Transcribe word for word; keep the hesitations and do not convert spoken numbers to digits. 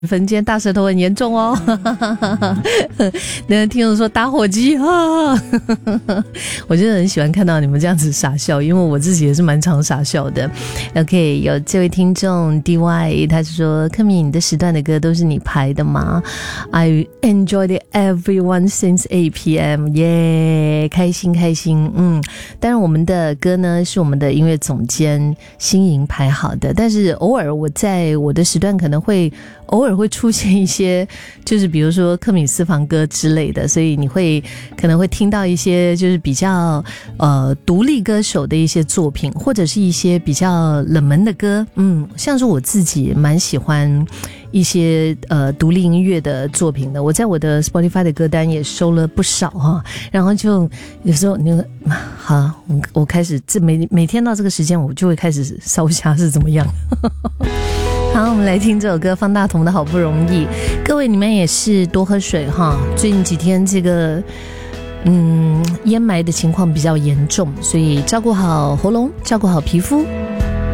分今天大舌头很严重哦，那听众说打火机啊，我真的很喜欢看到你们这样子傻笑，因为我自己也是蛮常傻笑的。OK， 有这位听众 D Y， 他是说柯米，你的时段的歌都是你排的吗？ I enjoyed everyone since eight p m 耶、yeah, 开心开心。嗯，当然我们的歌呢是我们的音乐总监新颖排好的，但是偶尔我在我的时段可能会偶尔会出现一些就是比如说柯米私房歌之类的，所以你会可能会听到一些就是比较呃独立歌手的一些作品，或者是一些比较冷门的歌。嗯，像是我自己蛮喜欢一些呃独立音乐的作品的，我在我的 Spotify 的歌单也收了不少哈。然后就有时候你好，我我开始这每每天到这个时间我就会开始烧瞎是怎么样。好，我们来听这首歌，方大同的好不容易。各位你们也是多喝水哈，最近几天这个嗯烟霾的情况比较严重，所以照顾好喉咙，照顾好皮肤。